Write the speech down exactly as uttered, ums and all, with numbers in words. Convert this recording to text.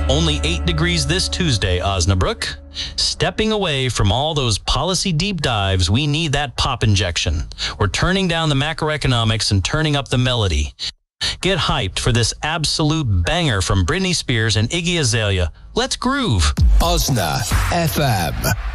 Only eight degrees this Tuesday, Osnabrück. Stepping away from all those policy deep dives, we need that pop injection. We're turning down the macroeconomics and turning up the melody. Get hyped for this absolute banger from Britney Spears and Iggy Azalea. Let's groove. Osna F M.